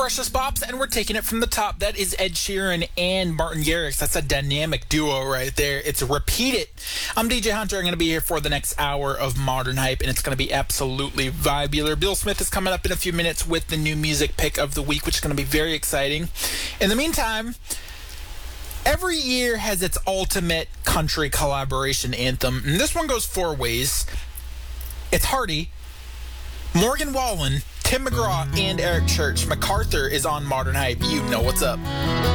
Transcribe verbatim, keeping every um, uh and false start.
Precious Bops, and we're taking it from the top. That is Ed Sheeran and Martin Garrix. That's a dynamic duo right there. It's Repeat It. I'm D J Hunter. I'm going to be here for the next hour of Modern Hype, and it's going to be absolutely vibular. Bill Smith is coming up in a few minutes with the new music pick of the week, which is going to be very exciting. In the meantime, every year has its ultimate country collaboration anthem, and this one goes four ways. It's Hardy, Morgan Wallen, Tim McGraw, and Eric Church. MacArthur is on Modern Hype. You know what's up.